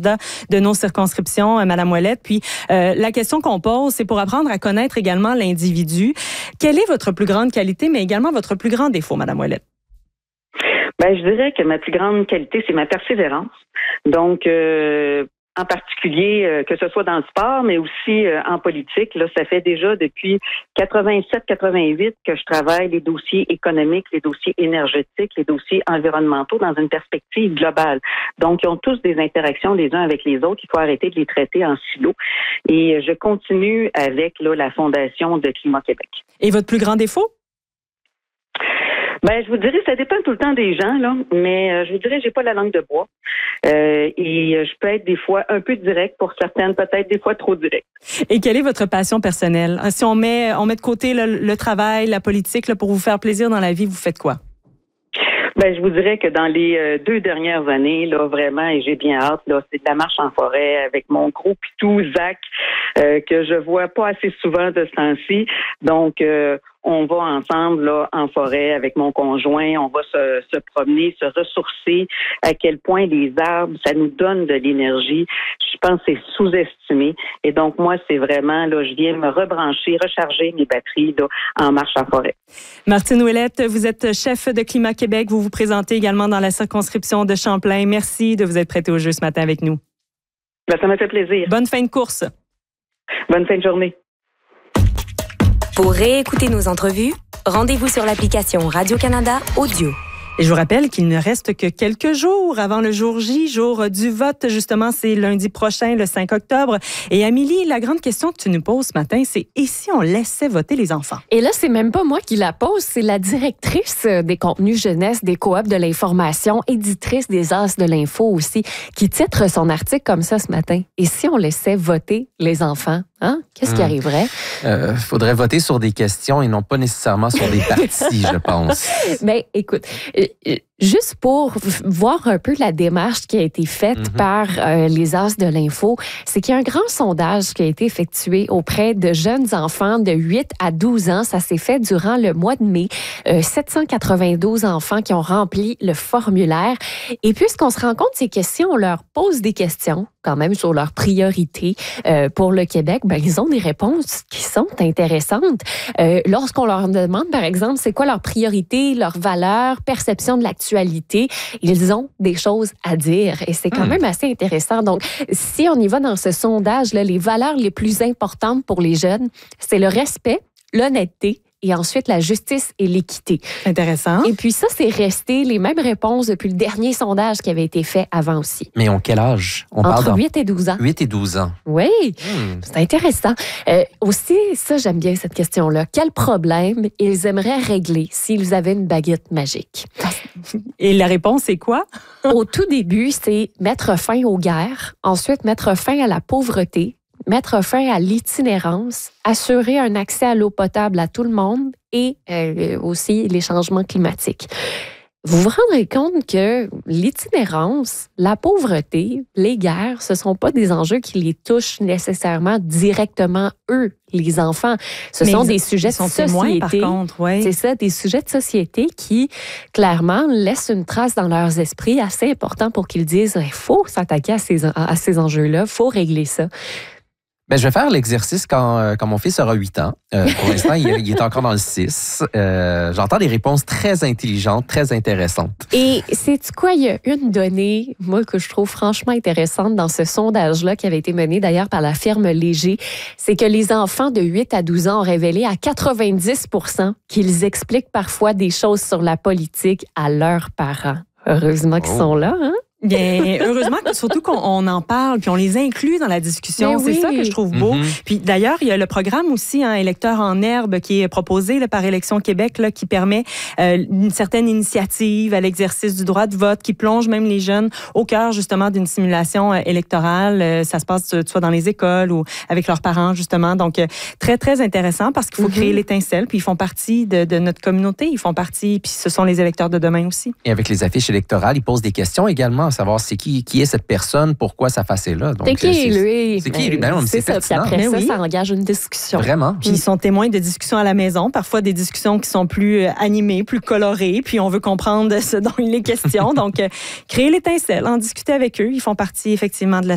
candidats de nos circonscriptions, Madame Ouellette. Puis, la question qu'on pose, c'est pour apprendre à connaître également l'individu. Quelle est votre plus grande qualité, mais également votre plus grand défaut, Madame Ouellette? Je dirais que ma plus grande qualité, c'est ma persévérance. Donc, en particulier, que ce soit dans le sport, mais aussi en politique, là, ça fait déjà depuis 87-88 que je travaille les dossiers économiques, les dossiers énergétiques, les dossiers environnementaux dans une perspective globale. Donc, ils ont tous des interactions les uns avec les autres. Il faut arrêter de les traiter en silos. Et je continue avec la Fondation de Climat Québec. Et votre plus grand défaut? Je vous dirais, ça dépend tout le temps des gens, là, mais je vous dirais, j'ai pas la langue de bois. Et je peux être des fois un peu direct pour certaines, peut-être des fois trop direct. Et quelle est votre passion personnelle? Si on met de côté le travail, la politique, là, pour vous faire plaisir dans la vie, vous faites quoi? Je vous dirais que dans les 2 dernières années, là, vraiment, et j'ai bien hâte, là, c'est de la marche en forêt avec mon gros pitou, Zach, que je vois pas assez souvent de ce temps-ci. Donc, on va ensemble là en forêt avec mon conjoint, on va se promener, se ressourcer. À quel point les arbres, ça nous donne de l'énergie. Je pense que c'est sous-estimé. Et donc, moi, c'est vraiment, là, je viens me rebrancher, recharger mes batteries là, en marche en forêt. Martine Ouellette, vous êtes chef de Climat Québec. Vous vous présentez également dans la circonscription de Champlain. Merci de vous être prêté au jeu ce matin avec nous. Ça m'a fait plaisir. Bonne fin de course. Bonne fin de journée. Pour réécouter nos entrevues, rendez-vous sur l'application Radio-Canada Audio. Et je vous rappelle qu'il ne reste que quelques jours avant le jour J, jour du vote. Justement, c'est lundi prochain, le 5 octobre. Et Amélie, la grande question que tu nous poses ce matin, c'est « Et si on laissait voter les enfants? » Et là, c'est même pas moi qui la pose, c'est la directrice des contenus jeunesse des coops de l'information, éditrice des As de l'info aussi, qui titre son article comme ça ce matin. « Et si on laissait voter les enfants? » Hein? Qu'est-ce qui arriverait? Faudrait voter sur des questions et non pas nécessairement sur des partis, je pense. Mais écoute, juste pour voir un peu la démarche qui a été faite par les As de l'info, c'est qu'il y a un grand sondage qui a été effectué auprès de jeunes enfants de 8 à 12 ans. Ça s'est fait durant le mois de mai. 792 enfants qui ont rempli le formulaire. Et puisqu'on se rend compte de ces questions, on leur pose des questions quand même sur leurs priorités pour le Québec. Ils ont des réponses qui sont intéressantes. Lorsqu'on leur demande, par exemple, c'est quoi leurs priorités, leurs valeurs, perception de l'actualité, ils ont des choses à dire. Et c'est quand même assez intéressant. Donc, si on y va dans ce sondage, là, les valeurs les plus importantes pour les jeunes, c'est le respect, l'honnêteté, et ensuite la justice et l'équité. Intéressant. Et puis ça, c'est resté les mêmes réponses depuis le dernier sondage qui avait été fait avant aussi. Mais en quel âge? Entre 8 et 12 ans. 8 et 12 ans. Oui, c'est intéressant. Aussi, ça, j'aime bien cette question-là. Quel problème ils aimeraient régler s'ils avaient une baguette magique? Et la réponse, c'est quoi? Au tout début, c'est mettre fin aux guerres, ensuite mettre fin à la pauvreté, mettre fin à l'itinérance, assurer un accès à l'eau potable à tout le monde et aussi les changements climatiques. Vous vous rendrez compte que l'itinérance, la pauvreté, les guerres, ce ne sont pas des enjeux qui les touchent nécessairement directement eux, les enfants. Ce sont des sujets de société. Témoins, par contre, ouais. C'est ça, des sujets de société qui, clairement, laissent une trace dans leurs esprits assez importante pour qu'ils disent il faut s'attaquer à ces enjeux-là, il faut régler ça. Je vais faire l'exercice quand mon fils aura 8 ans. Pour l'instant, il est encore dans le 6. J'entends des réponses très intelligentes, très intéressantes. Et sais-tu quoi? Il y a une donnée, moi, que je trouve franchement intéressante dans ce sondage-là, qui avait été mené d'ailleurs par la firme Léger. C'est que les enfants de 8 à 12 ans ont révélé à 90% qu'ils expliquent parfois des choses sur la politique à leurs parents. Heureusement qu'ils sont là, hein? Bien, heureusement, surtout qu'on en parle, puis on les inclut dans la discussion. C'est ça que je trouve beau. Puis d'ailleurs, il y a le programme aussi, Électeurs en herbe, qui est proposé là, par Élections Québec, là, qui permet une certaine initiative à l'exercice du droit de vote, qui plonge même les jeunes au cœur justement d'une simulation électorale. Ça se passe soit dans les écoles ou avec leurs parents, justement. Donc, très, très intéressant parce qu'il faut créer l'étincelle, puis ils font partie de notre communauté. Ils font partie, puis ce sont les électeurs de demain aussi. Et avec les affiches électorales, ils posent des questions également, à savoir c'est qui est cette personne, pourquoi ça fait là. C'est qui lui? C'est qui lui? C'est ça. Puis après ça engage une discussion. Vraiment. Puis ils sont témoins de discussions à la maison, parfois des discussions qui sont plus animées, plus colorées, puis on veut comprendre ce dont il est question. Donc, créer l'étincelle, en discuter avec eux. Ils font partie effectivement de la